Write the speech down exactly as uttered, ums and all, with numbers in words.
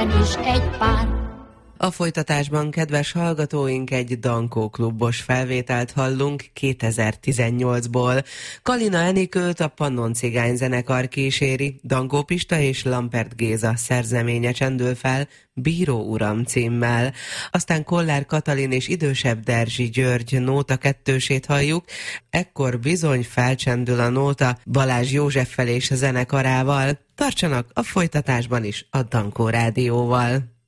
nekem is egy pár. A folytatásban, kedves hallgatóink, egy Dankó klubos felvételt hallunk kétezer-tizennyolcból. Kalina Enikőt a Pannon Cigány zenekar kíséri, Dankó Pista és Lampert Géza szerzeménye csendül fel Bíró uram címmel. Aztán Kollár Katalin és idősebb Derzsi György nóta kettősét halljuk, ekkor bizony felcsendül a nóta Balázs Józseffel és a zenekarával. Tartsanak a folytatásban is a Dankó rádióval.